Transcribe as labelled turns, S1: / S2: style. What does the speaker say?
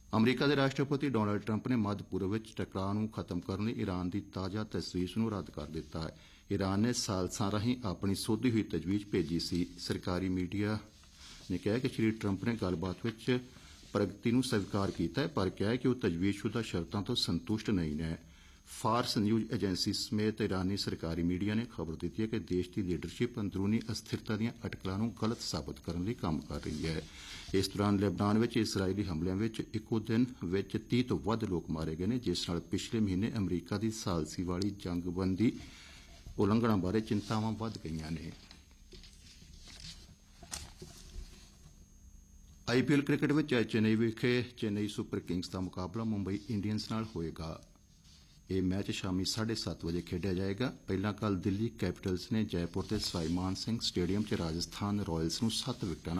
S1: America ਦੇ ਰਾਸ਼ਟਰਪਤੀ Donald Trump ਨੇ ਮੱਧ ਪੂਰਬ ਵਿੱਚ ਟਕਰਾਅ ਨੂੰ ਖਤਮ ਕਰਨ ਲਈ ਈਰਾਨ ਦੀ ਤਾਜ਼ਾ ਤਜਵੀਜ਼ ਨੂੰ ਰੱਦ ਕਰ ਦਿੱਤਾ ਹੈ। ਈਰਾਨ ਨੇ ਸਾਲਸਾਂ ਰਾਹੀਂ ਆਪਣੀ ਸੋਧੀ ਹੋਈ ਤਜਵੀਜ਼ ਭੇਜੀ ਸੀ। ਸਰਕਾਰੀ ਮੀਡੀਆ ਨੇ ਕਿਹਾ ਕਿ ਸ਼੍ਰੀ ਟਰੰਪ ਨੇ ਗੱਲਬਾਤ ਵਿੱਚ ਪ੍ਰਗਤੀ ਨੂੰ ਸਵੀਕਾਰ ਕੀਤਾ ਹੈ, ਪਰ ਕਿਹਾ ਕਿ ਉਹ ਤਜਵੀਜ਼ਸ਼ੁਦਾ ਸ਼ਰਤਾਂ ਤੋਂ ਸੰਤੁਸ਼ਟ ਨਹੀਂ ਨੇ। ਫਾਰਸ ਨਿਊਜ਼ ਏਜੰਸੀ ਸਮੇਤ ਈਰਾਨੀ ਸਰਕਾਰੀ ਮੀਡੀਆ ਨੇ ਖਬਰ ਦਿੱਤੀ ਹੈ ਕਿ ਦੇਸ਼ ਦੀ ਲੀਡਰਸ਼ਿਪ ਅੰਦਰੂਨੀ ਅਸਥਿਰਤਾ ਦੀਆਂ ਅਟਕਲਾਂ ਨੂੰ ਗਲਤ ਸਾਬਤ ਕਰਨ ਲਈ ਕੰਮ ਕਰ ਰਹੀ ਹੈ। ਇਸ ਦੌਰਾਨ ਲੈਬਨਾਨ ਵਿੱਚ ਇਸਰਾਈਲੀ ਹਮਲਿਆਂ ਵਿੱਚ ਇੱਕੋ ਦਿਨ ਵਿੱਚ 30 ਤੋਂ ਵੱਧ ਲੋਕ ਮਾਰੇ ਗਏ ਨੇ, ਜਿਸ ਨਾਲ ਪਿਛਲੇ ਮਹੀਨੇ ਅਮਰੀਕਾ ਦੀ ਸਾਲਸੀ ਵਾਲੀ ਜੰਗਬੰਦੀ ਉਲੰਘਣਾ ਬਾਰੇ ਚਿੰਤਾਵਾਂ ਵੱਧ ਗਈਆਂ ਨੇ। ਆਈਪੀਐਲ ਕ੍ਰਿਕਟ ਵਿੱਚ ਅੱਜ ਚੇਨਈ ਵਿਖੇ ਚੇਨਈ ਸੁਪਰ ਕਿੰਗਜ਼ ਦਾ ਮੁਕਾਬਲਾ ਮੁੰਬਈ ਇੰਡੀਅਨਜ਼ ਨਾਲ ਹੋਏਗਾ। ਇਹ ਮੈਚ ਸ਼ਾਮੀ 7:30 ਵਜੇ ਖੇਡਿਆ ਜਾਏਗਾ। ਪਹਿਲਾਂ ਕੱਲ੍ਹ ਦਿੱਲੀ ਕੈਪੀਟਲਸ ਨੇ ਜੈਪੁਰ ਦੇ ਸਵਾਈ ਮਾਨ ਸਿੰਘ ਸਟੇਡੀਅਮ 'ਚ ਰਾਜਸਥਾਨ ਰਾਇਲਸ ਨੂੰ 7 ਵਿਕਟਾਂ